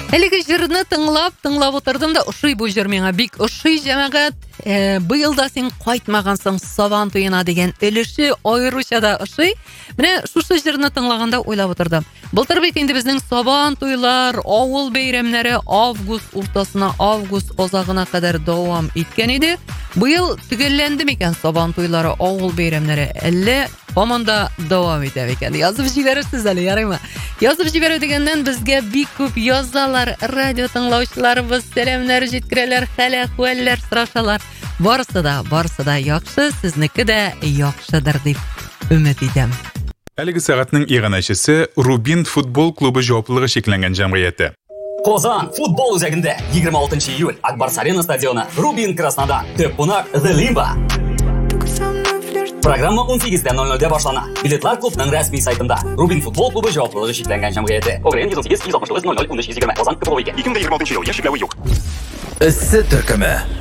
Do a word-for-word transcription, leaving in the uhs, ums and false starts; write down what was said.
Әлеге җырны тыңлап, тыңлап отырдым да, ошый бу җыр миңа бик ошый җәмәгать. Э, быел да син кайтмагансың Сабан туена дигән өлеше аеруча да ошый. Менә шушы җырны тыңлаганда уйлап утырдым. Былтыр бит инде безнең Сабан туйлар, авыл бәйрәмнәре август уртасына, август азагына кадәр дәвам иткән иде. Быел төгәлләнде микән Сабан туйлары, авыл бәйрәмнәре? Әллә һаманда дәвам итә микән? Язып җибәрерсез әле, ярыймы? Язып җибәрү дигәннән безгә бик күп язалар, радио тыңлаучыларыбыз сәламнәр җиткерәләр, хәл-әхвәлләр сорашалар. Барысы да, барысы да яхшы, сезнеке дә яхшыдыр дип өмет итәм. Әлеге сәгатьнең иганәчесе Рубин футбол клубы җаваплылыгы шекләнгән җәмгыяте. Казан футбол үзәгендә егерме алтынчы июль Акбарс Арена стадионы, Рубин Краснодар, төп кунак The Limba. Программа он сигездә ноль нольдә башлана. Билетлар клубның рәсми сайтында. Рубин футбол клубы җаваплылыгы шекләнгән җәмгыяте. Огрен йөз сигез йөз алтмыш тугыз ноль ноль унөч йөз егерме. Казан Кытовый. ике мең егерме алтынчы ел яшьләве юк. Эссе төркеме.